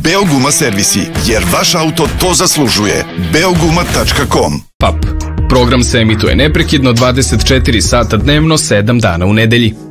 Beoguma servisi, jer vaš auto to zaslužuje. Beoguma.com. PAP. Program se emituje neprekidno 24 sata dnevno, 7 dana u nedelji.